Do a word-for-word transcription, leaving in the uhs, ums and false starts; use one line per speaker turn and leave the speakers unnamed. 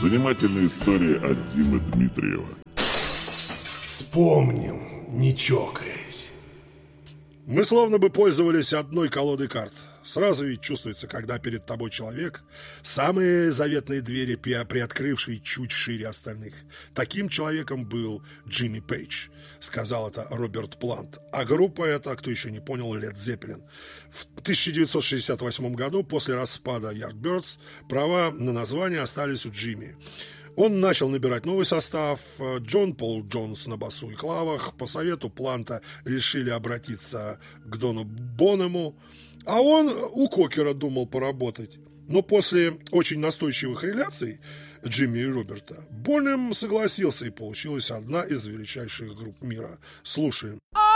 Занимательная история от Димы Дмитриева.
Вспомним, не чокаясь.
Мы словно бы пользовались одной колодой карт. Сразу ведь чувствуется, когда перед тобой человек, самые заветные двери, приоткрывшие чуть шире остальных. Таким человеком был Джимми Пейдж, сказал это Роберт Плант. А группа эта, кто еще не понял, Led Zeppelin. В тысяча девятьсот шестьдесят восьмом году, после распада Yardbirds, права на название остались у Джимми. Он начал набирать новый состав. Джон Пол Джонс на басу и клавах. По совету Планта решили обратиться к Дону Бонему. А он у Кокера думал поработать. Но после очень настойчивых реляций Джимми и Роберта Бонем согласился, и получилась одна из величайших групп мира. Слушаем.